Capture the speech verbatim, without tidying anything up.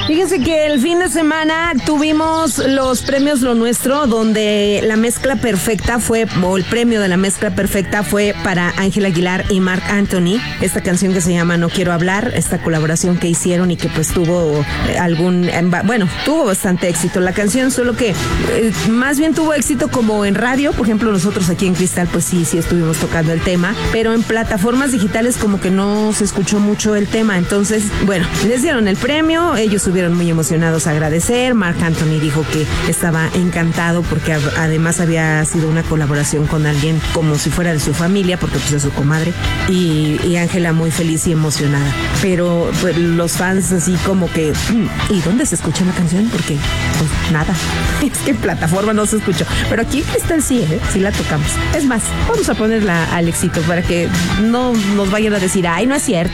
Fíjense que el fin de semana tuvimos los premios Lo Nuestro, donde la mezcla perfecta fue, o el premio de la mezcla perfecta fue para Ángel Aguilar y Marc Anthony. Esta canción que se llama No Quiero Hablar, esta colaboración que hicieron y que pues tuvo algún, bueno, tuvo bastante éxito la canción, solo que eh, más bien tuvo éxito como en radio. Por ejemplo, nosotros aquí en Cristal pues sí, sí estuvimos tocando el tema, pero en plataformas digitales como que no se escuchó mucho el tema. Entonces, bueno, les dieron el premio, ellos estuvieron muy emocionados a agradecer. Marc Anthony dijo que estaba encantado porque a, además había sido una colaboración con alguien como si fuera de su familia, porque pues es su comadre, y, y Ángela muy feliz y emocionada. Pero pues, los fans así como que, ¿y dónde se escucha la canción? Porque pues nada, es que en plataforma no se escuchó, pero aquí está el sí, ¿eh? Sí la tocamos. Es más, vamos a ponerla al éxito para que no nos vayan a decir, ay, no es cierto.